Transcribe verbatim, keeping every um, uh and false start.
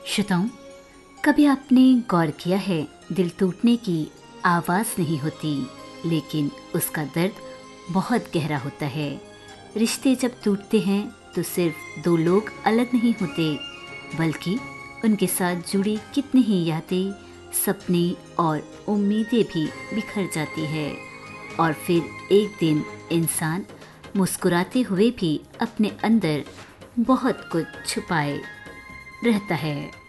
श्रोताओं, कभी आपने गौर किया है, दिल टूटने की आवाज़ नहीं होती, लेकिन उसका दर्द बहुत गहरा होता है। रिश्ते जब टूटते हैं तो सिर्फ दो लोग अलग नहीं होते, बल्कि उनके साथ जुड़ी कितनी ही यादें, सपने और उम्मीदें भी बिखर जाती है। और फिर एक दिन इंसान मुस्कुराते हुए भी अपने अंदर बहुत कुछ छुपाए रहता है।